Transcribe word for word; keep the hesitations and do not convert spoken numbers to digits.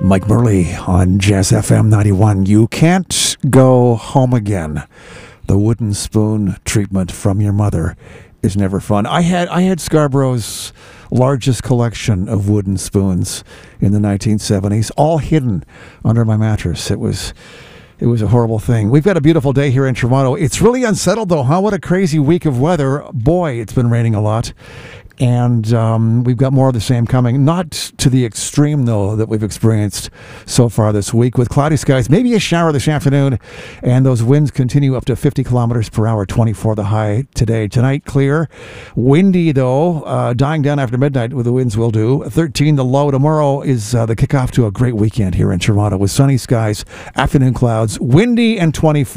Mike Murley on Jazz F M ninety-one. You can't go home again. The wooden spoon treatment from your mother is never fun. I had I had Scarborough's largest collection of wooden spoons in the nineteen seventies, all hidden under my mattress. It was it was a horrible thing. We've got a beautiful day here in Toronto. It's really unsettled though, huh? What a crazy week of weather. Boy, it's been raining a lot. And um, we've got more of the same coming. Not to the extreme, though, that we've experienced so far this week, with cloudy skies, maybe a shower this afternoon, and those winds continue up to fifty kilometers per hour, twenty-four the high today. Tonight, clear. Windy, though, uh, dying down after midnight, with the winds will do. thirteen the low. Tomorrow is uh, the kickoff to a great weekend here in Toronto, with sunny skies, afternoon clouds, windy, and twenty-four.